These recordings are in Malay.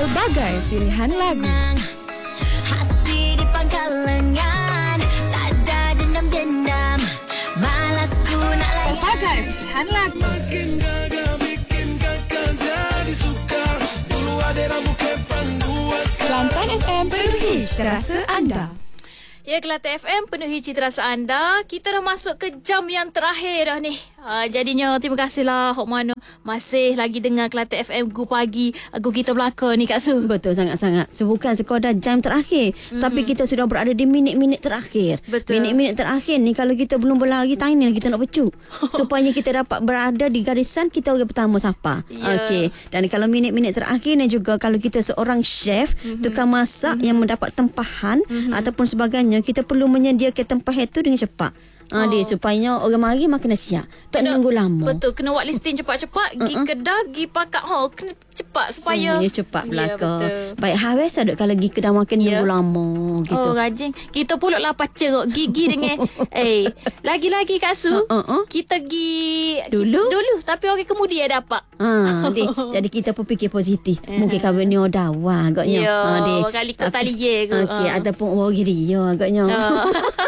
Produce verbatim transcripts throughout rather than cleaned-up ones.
Pelbagai pilihan lagu. Hati di pangkal lengan, tak ada dendam-dendam. Malas ku nak layan. Pelbagai pilihan lagu. Bikin gagal, bikin kakak jadi suka. Dulu ada rambut kepang, dua sekarang. Kelantan F M penuhi rasa anda. Ya, Kelantan F M penuhi cita rasa anda. Kita dah masuk ke jam yang terakhir dah ni. Uh, jadinya terima kasihlah Hok Mano masih lagi dengar Kelantan F M Gu Pagi, Gu Kita Belaka ni Kak Su. Betul sangat-sangat. Bukan sekadar jam terakhir, mm-hmm. tapi kita sudah berada di minit-minit terakhir. Betul. Minit-minit terakhir ni kalau kita belum berlari tanya kita nak becuk. Supaya kita dapat berada di garisan kita orang pertama siapa. Yeah. Okey. Dan kalau minit-minit terakhir ni juga kalau kita seorang chef, mm-hmm. tukang masak mm-hmm. yang mendapat tempahan mm-hmm. ataupun sebagainya, kita perlu menyediakan tempahan itu dengan cepat. Ha, oh. dia supaya orang mari makan dah siap. Tak Kena- nunggu lama. Betul, kena buat listing cepat-cepat. Gi Uh-uh. kedai, gi pakak ho, kena cepat supaya semuanya cepat belaka. Ya, betul. Baik Haris ada kalau pergi kedai makan Ya. nunggu lama gitu. Oh, rajin. Kita pula lapar ceruk gigi dengan eh lagi-lagi Kak Su. Uh, uh, uh. Kita gi Dulu? Kita, dulu tapi orang kemudian dapat. Ha, dek. Jadi kita berfikir positif. Mungkin kawan ni ada awak agaknya. Ya, Ha, dek. kali kau tali ye ke. Okey, Ah. ataupun orang giri ya agaknya. Ah.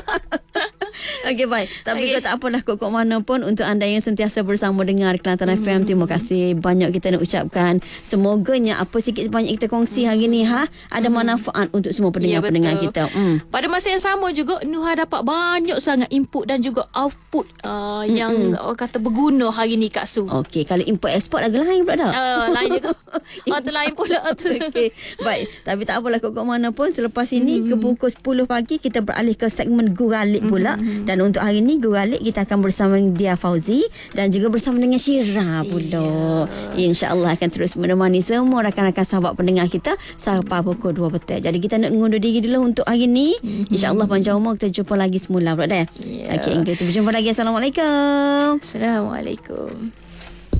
Okey baik. Tapi Okey. okay. tak apalah kok-kok mana pun untuk anda yang sentiasa bersama dengar Kelantan mm-hmm. F M, terima kasih banyak kita nak ucapkan. Semoganya apa sikit sebanyak kita kongsi hari ni ha ada mm-hmm. manfaat untuk semua pendengar-pendengar Ya, kita. Mm. Pada masa yang sama juga Nuha dapat banyak sangat input dan juga output uh, yang orang kata berguna hari ni Kak Su. Okey, kalau import export lagi lain pula dah. Uh, lain juga. Oh, tu lain pula tu. Okey, baik. Tapi tak apalah kok-kok mana pun selepas ini mm-hmm. ke pukul sepuluh pagi kita beralih ke segmen Guralik pula. Mm-hmm. Dan untuk hari ini Guralik kita akan bersama dengan Dia Fauzi dan juga bersama dengan Syira pula. Yeah. InsyaAllah akan terus menemani semua rakan-rakan sahabat pendengar kita sampai pukul dua petang. Jadi kita nak mengundur diri dulu untuk hari ini. Mm-hmm. InsyaAllah panjang umur kita jumpa lagi semula pula dah. Yeah. Okey, kita berjumpa lagi. Assalamualaikum. Assalamualaikum.